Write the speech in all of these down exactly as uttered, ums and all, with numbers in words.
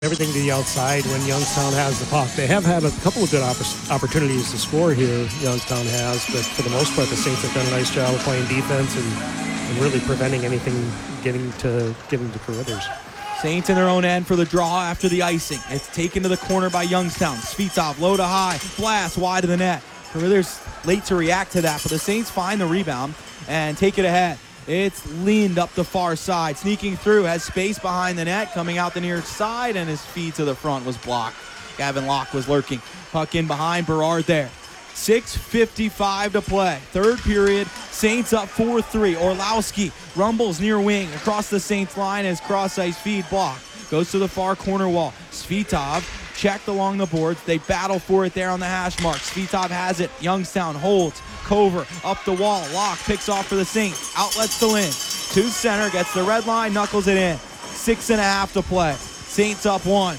everything to the outside when Youngstown has the puck. They have had a couple of good opp- opportunities to score here, Youngstown has, but for the most part, the Saints have done a nice job of playing defense and, and really preventing anything getting to getting to Carruthers. Saints in their own end for the draw after the icing. It's taken to the corner by Youngstown. Svitov low to high, blast wide of the net. Carruthers late to react to that, but the Saints find the rebound and take it ahead. It's leaned up the far side, sneaking through, has space behind the net, coming out the near side, and his feed to the front was blocked. Gavin Locke was lurking. Puck in behind, Berard there. six fifty-five to play. Third period, Saints up four three. Orlowski rumbles near wing across the Saints line as cross-ice feed blocked. Goes to the far corner wall. Svitov checked along the boards. They battle for it there on the hash mark. Svitov has it. Youngstown holds. Cover up the wall. Locke picks off for the Saints. Outlets to Lynn. To center. Gets the red line. Knuckles it in. Six and a half to play. Saints up one.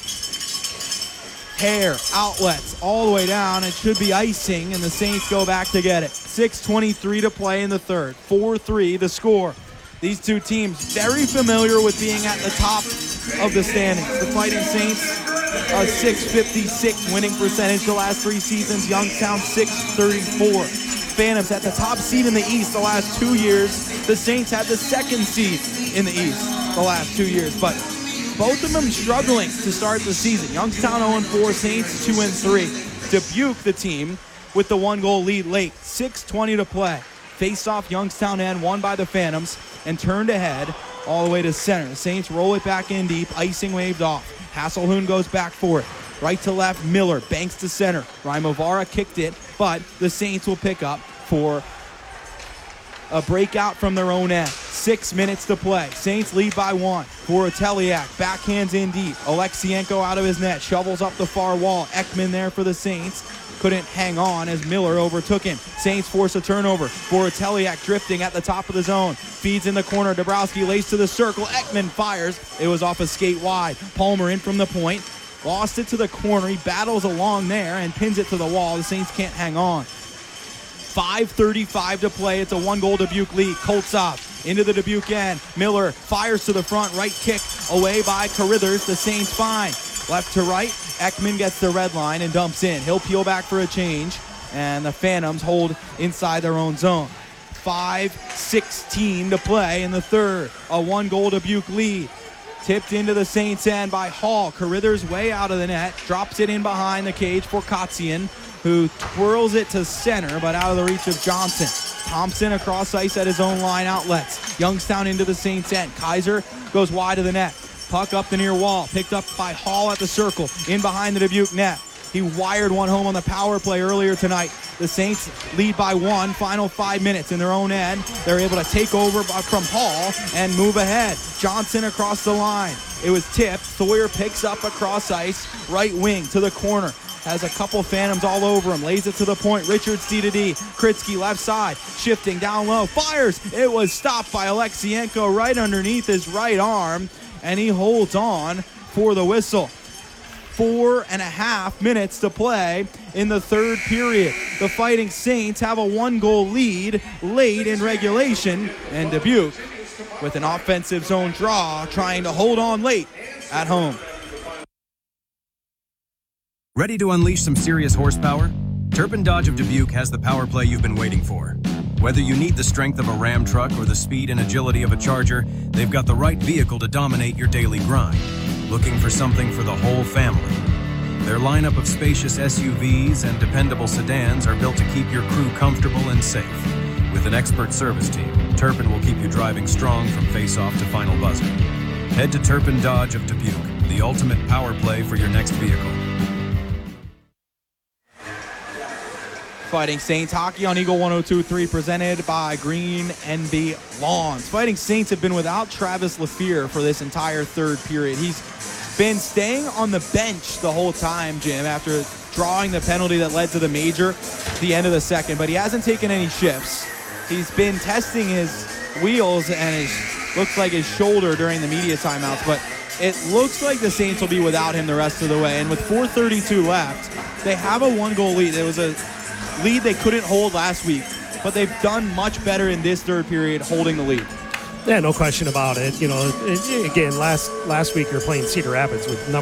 Hare outlets all the way down. It should be icing, and the Saints go back to get it. six twenty-three to play in the third. four three the score. These two teams very familiar with being at the top of the standings. The Fighting Saints, a six fifty-six winning percentage the last three seasons. Youngstown, six thirty-four. Phantoms at the top seed in the East the last two years. The Saints had the second seed in the East the last two years. But both of them struggling to start the season. Youngstown oh and four, Saints two and three. Dubuque, the team, with the one-goal lead late. six twenty to play. Face-off Youngstown end, won by the Phantoms, and turned ahead all the way to center. The Saints roll it back in deep, icing waved off. Hasselhoon goes back for it. Right to left, Miller banks to center. Raimovara kicked it, but the Saints will pick up for a breakout from their own end. Six minutes to play. Saints lead by one. Voroteliak backhands in deep. Oleksienko out of his net. Shovels up the far wall. Ekman there for the Saints. Couldn't hang on as Miller overtook him. Saints force a turnover. Voroteliak drifting at the top of the zone. Feeds in the corner. Dabrowski lays to the circle. Ekman fires. It was off a skate wide. Palmer in from the point. Lost it to the corner. He battles along there and pins it to the wall. The Saints can't hang on. five thirty-five to play. It's a one-goal Dubuque lead. Koltsov into the Dubuque end. Miller fires to the front. Right kick away by Carruthers. The Saints fine. Left to right. Ekman gets the red line and dumps in. He'll peel back for a change. And the Phantoms hold inside their own zone. five sixteen to play in the third. A one-goal Dubuque lead. Tipped into the Saints end by Hall. Carruthers way out of the net. Drops it in behind the cage for Kotzian, who twirls it to center, but out of the reach of Johnson. Thompson across ice at his own line outlets. Youngstown into the Saints end. Kaiser goes wide of the net. Puck up the near wall. Picked up by Hall at the circle. In behind the Dubuque net. He wired one home on the power play earlier tonight. The Saints lead by one. Final five minutes in their own end. They're able to take over from Hall and move ahead. Johnson across the line. It was tipped. Sawyer picks up across ice. Right wing to the corner. Has a couple Phantoms all over him. Lays it to the point. Richards D to D. Kritsky left side. Shifting down low. Fires. It was stopped by Oleksienko right underneath his right arm. And he holds on for the whistle. Four and a half minutes to play in the third period. The Fighting Saints have a one-goal lead late in regulation. And Dubuque, with an offensive zone draw, trying to hold on late at home. Ready to unleash some serious horsepower? Turpin Dodge of Dubuque has the power play you've been waiting for. Whether you need the strength of a Ram truck or the speed and agility of a Charger, they've got the right vehicle to dominate your daily grind. Looking for something for the whole family? Their lineup of spacious S U Vs and dependable sedans are built to keep your crew comfortable and safe. With an expert service team, Turpin will keep you driving strong from face-off to final buzzer. Head to Turpin Dodge of Dubuque, the ultimate power play for your next vehicle. Fighting Saints hockey on Eagle one oh two point three, presented by Green N B Lawns. Fighting Saints have been without Travis Lafleur for this entire third period. He's been staying on the bench the whole time, Jim, after drawing the penalty that led to the major at the end of the second, but he hasn't taken any shifts. He's been testing his wheels and his looks like his shoulder during the media timeouts, but it looks like the Saints will be without him the rest of the way. And with four thirty-two left, they have a one-goal lead. It was a lead they couldn't hold last week, but they've done much better in this third period holding the lead. Yeah, no question about it. You know, again, last last week you're playing Cedar Rapids with number